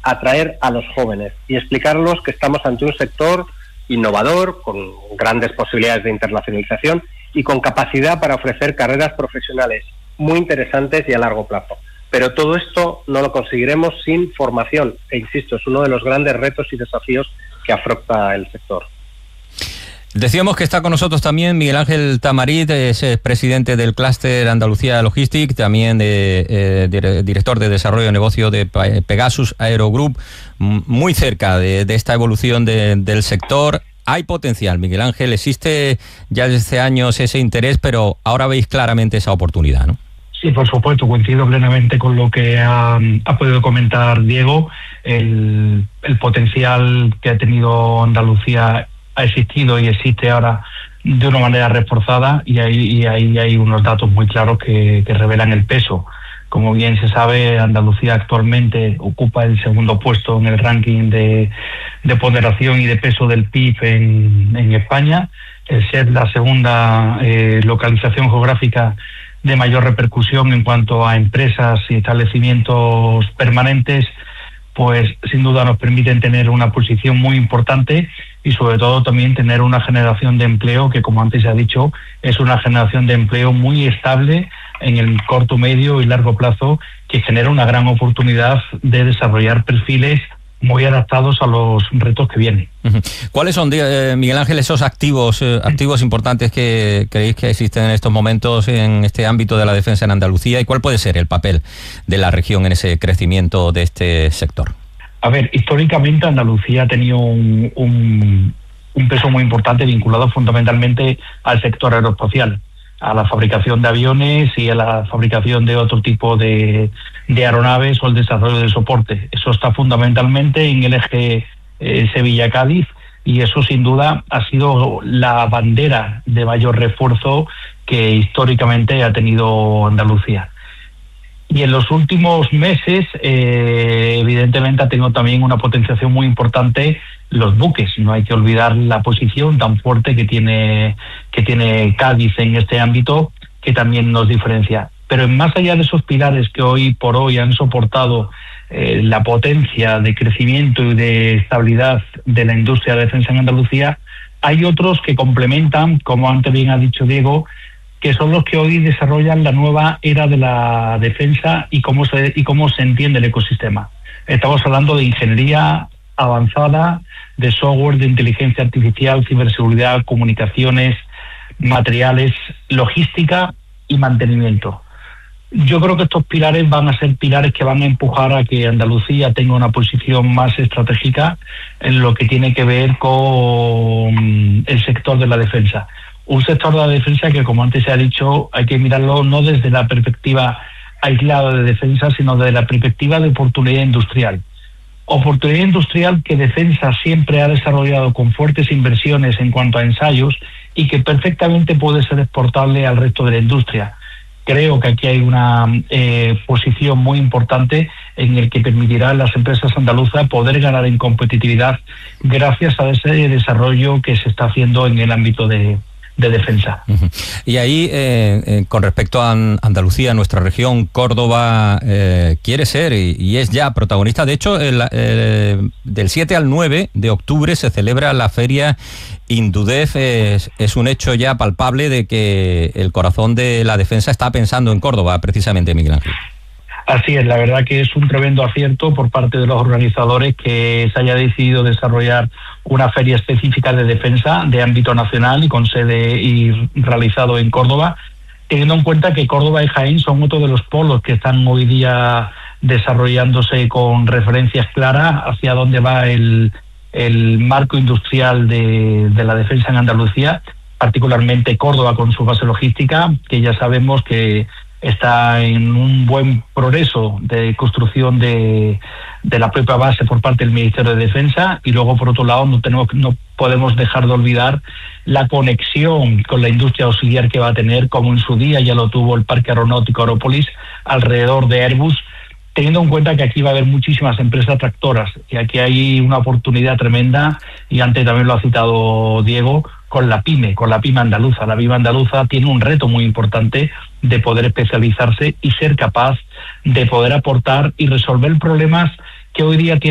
atraer a los jóvenes y explicarlos que estamos ante un sector innovador, con grandes posibilidades de internacionalización y con capacidad para ofrecer carreras profesionales muy interesantes y a largo plazo. Pero todo esto no lo conseguiremos sin formación, e insisto, es uno de los grandes retos y desafíos que afronta el sector. Decíamos que está con nosotros también Miguel Ángel Tamarit, es presidente del Clúster Andalucía Logistics, también director de desarrollo de negocio de Pegasus Aero Group, muy cerca de esta evolución del sector. Hay potencial, Miguel Ángel, existe ya desde hace años ese interés, pero ahora veis claramente esa oportunidad, ¿no? Sí, por supuesto, coincido plenamente con lo que ha podido comentar Diego. El potencial que ha tenido Andalucía ha existido y existe ahora de una manera reforzada, y ahí hay unos datos muy claros que revelan el peso. Como bien se sabe, Andalucía actualmente ocupa el segundo puesto en el ranking de ponderación y de peso del PIB en España. El ser la segunda localización geográfica de mayor repercusión en cuanto a empresas y establecimientos permanentes, pues sin duda nos permiten tener una posición muy importante y sobre todo también tener una generación de empleo que, como antes se ha dicho, es una generación de empleo muy estable en el corto, medio y largo plazo, que genera una gran oportunidad de desarrollar perfiles muy adaptados a los retos que vienen. ¿Cuáles son, Miguel Ángel, esos activos importantes que creéis que existen en estos momentos en este ámbito de la defensa en Andalucía, y cuál puede ser el papel de la región en ese crecimiento de este sector? A ver, históricamente Andalucía ha tenido un peso muy importante vinculado fundamentalmente al sector aeroespacial, a la fabricación de aviones y a la fabricación de otro tipo de aeronaves o el desarrollo de soporte. Eso está fundamentalmente en el eje Sevilla-Cádiz, y eso sin duda ha sido la bandera de mayor refuerzo que históricamente ha tenido Andalucía. Y en los últimos meses, evidentemente, ha tenido también una potenciación muy importante los buques. No hay que olvidar la posición tan fuerte que tiene Cádiz en este ámbito, que también nos diferencia. Pero más allá de esos pilares que hoy por hoy han soportado la potencia de crecimiento y de estabilidad de la industria de defensa en Andalucía, hay otros que complementan, como antes bien ha dicho Diego, que son los que hoy desarrollan la nueva era de la defensa y cómo se entiende el ecosistema. Estamos hablando de ingeniería avanzada, de software, de inteligencia artificial, ciberseguridad, comunicaciones, materiales, logística y mantenimiento. Yo creo que estos pilares van a ser pilares que van a empujar a que Andalucía tenga una posición más estratégica en lo que tiene que ver con el sector de la defensa. Un sector de la defensa que, como antes se ha dicho, hay que mirarlo no desde la perspectiva aislada de defensa, sino desde la perspectiva de oportunidad industrial. Oportunidad industrial que Defensa siempre ha desarrollado con fuertes inversiones en cuanto a ensayos y que perfectamente puede ser exportable al resto de la industria. Creo que aquí hay una posición muy importante en el que permitirá a las empresas andaluzas poder ganar en competitividad gracias a ese desarrollo que se está haciendo en el ámbito de defensa. Y ahí, con respecto a Andalucía, nuestra región, Córdoba quiere ser y es ya protagonista. De hecho, del 7 al 9 de octubre se celebra la feria Indudef. Es un hecho ya palpable de que el corazón de la defensa está pensando en Córdoba, precisamente, Miguel Ángel. Así es, la verdad que es un tremendo acierto por parte de los organizadores que se haya decidido desarrollar una feria específica de defensa de ámbito nacional y con sede y realizado en Córdoba, teniendo en cuenta que Córdoba y Jaén son otro de los polos que están hoy día desarrollándose con referencias claras hacia dónde va el marco industrial de la defensa en Andalucía, particularmente Córdoba con su base logística, que ya sabemos que está en un buen progreso de construcción de la propia base por parte del Ministerio de Defensa, y luego por otro lado no podemos dejar de olvidar la conexión con la industria auxiliar que va a tener, como en su día ya lo tuvo el Parque Aeronáutico Aerópolis alrededor de Airbus, teniendo en cuenta que aquí va a haber muchísimas empresas tractoras y aquí hay una oportunidad tremenda, y antes también lo ha citado Diego, con la pyme andaluza. La pyme andaluza tiene un reto muy importante de poder especializarse y ser capaz de poder aportar y resolver problemas que hoy día tiene